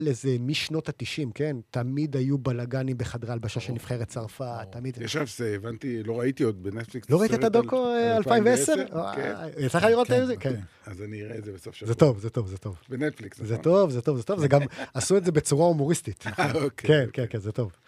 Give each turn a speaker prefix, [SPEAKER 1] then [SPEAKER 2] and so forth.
[SPEAKER 1] לזה משנות ה-90, כן? תמיד היו בלגנים בחדרי הלבשה של נבחרת צרפת, תמיד...
[SPEAKER 2] יש זה, הבנתי, לא ראיתי עוד בנטפליקס.
[SPEAKER 1] לא ראית את הדוקו 2010?
[SPEAKER 2] כן.
[SPEAKER 1] יצא לך לראות את זה? כן.
[SPEAKER 2] אז אני אראה את זה בסוף שבוע.
[SPEAKER 1] זה טוב, זה טוב, זה טוב.
[SPEAKER 2] בנטפליקס, נכון?
[SPEAKER 1] זה טוב, זה טוב, זה טוב. זה גם עשו את זה בצורה הומוריסטית. כן, כן, כן, זה טוב.